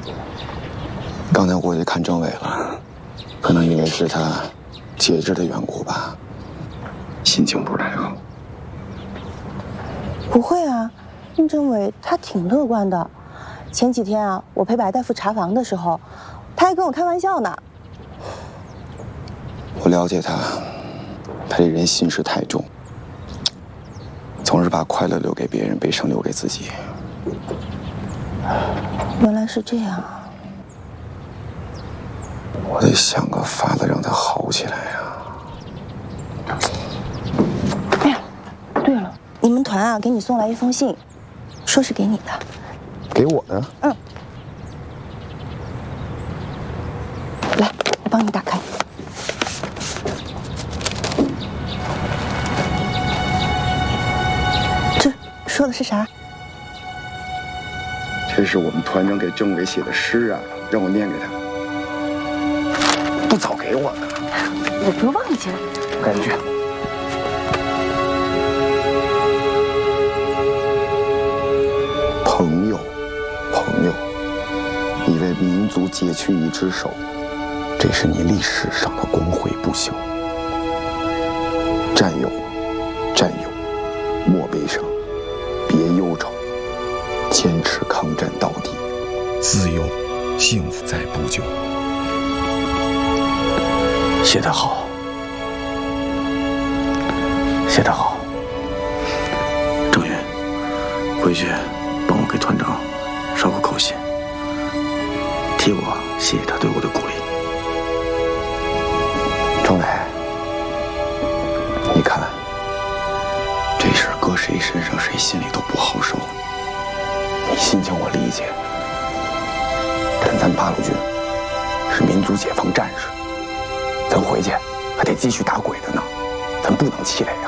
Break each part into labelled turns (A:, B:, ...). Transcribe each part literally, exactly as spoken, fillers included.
A: 刚才过去看政委了，可能因为是他节制的缘故吧，心情不是太好。
B: 不会啊，应政委他挺乐观的。前几天啊，我陪白大夫查房的时候，他还跟我开玩笑呢。
A: 我了解他，他这人心事太重，总是把快乐留给别人，悲伤留给自己。
B: 原来是这样啊！
A: 我得想个法子让他好起来呀！
B: 哎呀，对了，你们团啊给你送来一封信，说是给你的。
A: 给我的？
B: 嗯。来，我帮你打开。这说的是啥？
A: 这是我们团长给政委写的诗啊，让我念给他。不早给我呢？
B: 我不忘记了。
A: 赶紧去。朋友，朋友，你为民族解去一只手，这是你历史上的光辉不朽。战友，战友，莫悲伤，别忧愁，坚持抗战到底。
C: 自由，幸福在不久。
D: 写得好，写得好。郑云，回去帮我给团长捎个口信，替我谢谢他对我的鼓励。
A: 政委，你看，这事儿搁谁身上，谁心里都不好受。你心情我理解，但咱八路军是民族解放战士。咱回去还得继续打鬼子呢，咱不能气馁呀！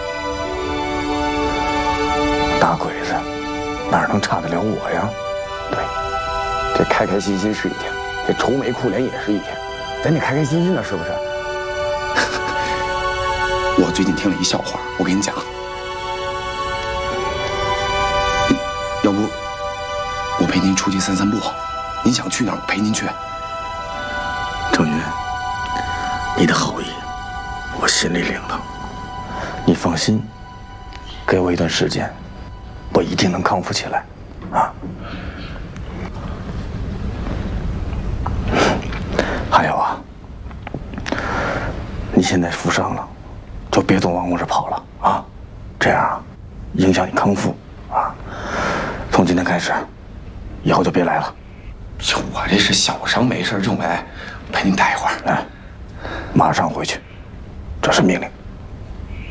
D: 打鬼子哪能差得了我呀？
A: 对，这开开心心是一天，这愁眉苦脸也是一天，咱得开开心心的，是不是？我最近听了一笑话，我给你讲。要不我陪您出去散散步？您想去哪儿，我陪您去。
D: 郑云，你的好意，我心里领了。你放心，给我一段时间，我一定能康复起来，啊！还有啊，你现在负伤了，就别总往我这跑了啊！这样啊，影响你康复啊。从今天开始，以后就别来了。
A: 就我这是小伤，没事，政委，陪您待一会儿。
D: 哎，马上回去，这是命令。